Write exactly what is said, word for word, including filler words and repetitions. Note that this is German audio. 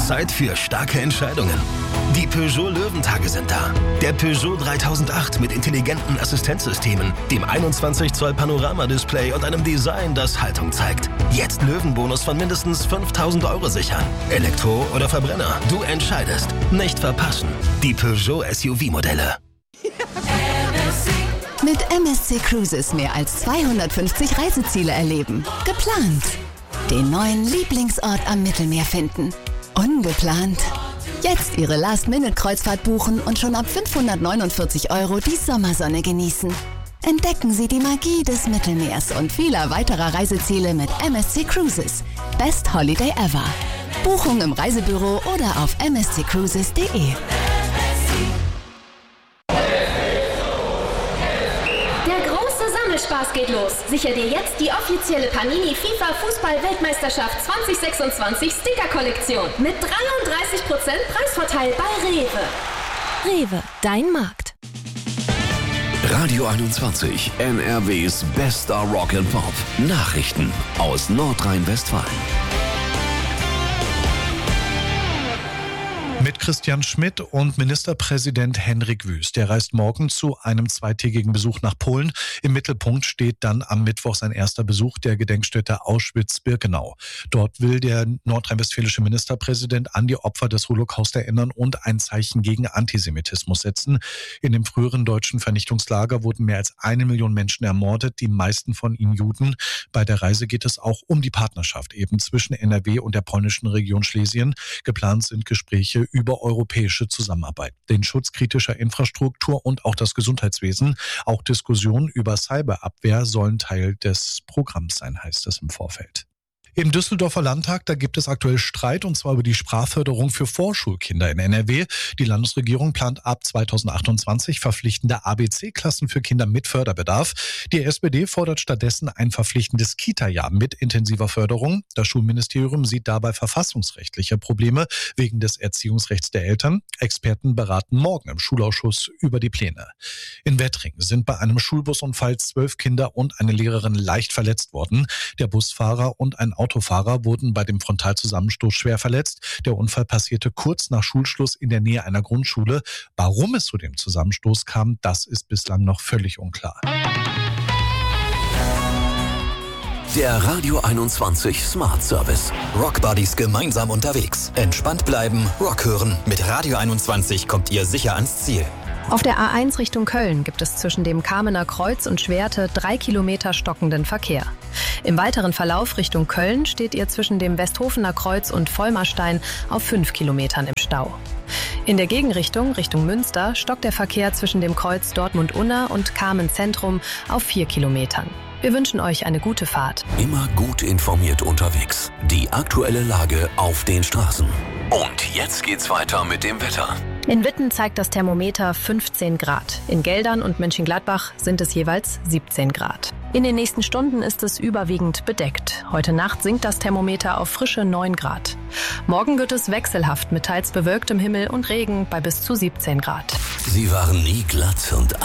Zeit für starke Entscheidungen. Die Peugeot Löwentage sind da. Der Peugeot dreitausendacht mit intelligenten Assistenzsystemen, dem einundzwanzig Zoll Panoramadisplay und einem Design, das Haltung zeigt. Jetzt Löwenbonus von mindestens fünftausend Euro sichern. Elektro oder Verbrenner, du entscheidest. Nicht verpassen. Die Peugeot S U V-Modelle. Mit M S C Cruises mehr als zweihundertfünfzig Reiseziele erleben. Geplant. Den neuen Lieblingsort am Mittelmeer finden. Ungeplant. Jetzt Ihre Last-Minute-Kreuzfahrt buchen und schon ab fünfhundertneunundvierzig Euro die Sommersonne genießen. Entdecken Sie die Magie des Mittelmeers und vieler weiterer Reiseziele mit M S C Cruises. Best Holiday ever. Buchung im Reisebüro oder auf m s c cruises punkt d e. Spaß geht los. Sicher dir jetzt die offizielle Panini FIFA Fußball-Weltmeisterschaft zwanzig sechsundzwanzig Sticker-Kollektion mit dreiunddreißig Prozent Preisvorteil bei Rewe. Rewe, dein Markt. Radio einundzwanzig, N R Ws bester Rock and Pop. Nachrichten aus Nordrhein-Westfalen. Mit Christian Schmidt und Ministerpräsident Henrik Wüst. Der reist morgen zu einem zweitägigen Besuch nach Polen. Im Mittelpunkt steht dann am Mittwoch sein erster Besuch der Gedenkstätte Auschwitz-Birkenau. Dort will der nordrhein-westfälische Ministerpräsident an die Opfer des Holocaust erinnern und ein Zeichen gegen Antisemitismus setzen. In dem früheren deutschen Vernichtungslager wurden mehr als eine Million Menschen ermordet, die meisten von ihnen Juden. Bei der Reise geht es auch um die Partnerschaft eben zwischen N R W und der polnischen Region Schlesien. Geplant sind Gespräche über europäische Zusammenarbeit, den Schutz kritischer Infrastruktur und auch das Gesundheitswesen. Auch Diskussionen über Cyberabwehr sollen Teil des Programms sein, heißt es im Vorfeld. Im Düsseldorfer Landtag, da gibt es aktuell Streit, und zwar über die Sprachförderung für Vorschulkinder in N R W. Die Landesregierung plant ab zweitausendachtundzwanzig verpflichtende A B C-Klassen für Kinder mit Förderbedarf. Die S P D fordert stattdessen ein verpflichtendes Kita-Jahr mit intensiver Förderung. Das Schulministerium sieht dabei verfassungsrechtliche Probleme wegen des Erziehungsrechts der Eltern. Experten beraten morgen im Schulausschuss über die Pläne. In Wettring sind bei einem Schulbusunfall zwölf Kinder und eine Lehrerin leicht verletzt worden. Der Busfahrer und ein Autofahrer wurden bei dem Frontalzusammenstoß schwer verletzt. Der Unfall passierte kurz nach Schulschluss in der Nähe einer Grundschule. Warum es zu dem Zusammenstoß kam, das ist bislang noch völlig unklar. Der Radio einundzwanzig Smart Service. Rock Buddies gemeinsam unterwegs. Entspannt bleiben, Rock hören. Mit Radio einundzwanzig kommt ihr sicher ans Ziel. Auf der A eins Richtung Köln gibt es zwischen dem Kamener Kreuz und Schwerte drei Kilometer stockenden Verkehr. Im weiteren Verlauf Richtung Köln steht ihr zwischen dem Westhofener Kreuz und Vollmerstein auf fünf Kilometern im Stau. In der Gegenrichtung, Richtung Münster, stockt der Verkehr zwischen dem Kreuz Dortmund-Unna und Kamen-Zentrum auf vier Kilometern. Wir wünschen euch eine gute Fahrt. Immer gut informiert unterwegs. Die aktuelle Lage auf den Straßen. Und jetzt geht's weiter mit dem Wetter. In Witten zeigt das Thermometer fünfzehn Grad. In Geldern und Mönchengladbach sind es jeweils siebzehn Grad. In den nächsten Stunden ist es überwiegend bedeckt. Heute Nacht sinkt das Thermometer auf frische neun Grad. Morgen wird es wechselhaft mit teils bewölktem Himmel und Regen bei bis zu siebzehn Grad. Sie waren nie glatt und